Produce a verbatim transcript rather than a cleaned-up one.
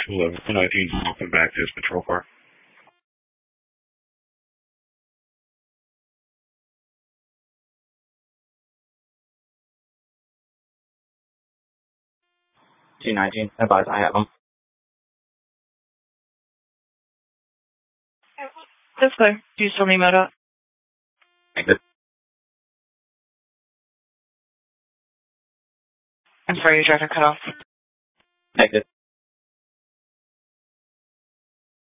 two nineteen walking back to his patrol car. two nineteen, advise I have them. That's clear. Do you still need MoDOT? Negative. I'm sorry, your driver cut off. Negative.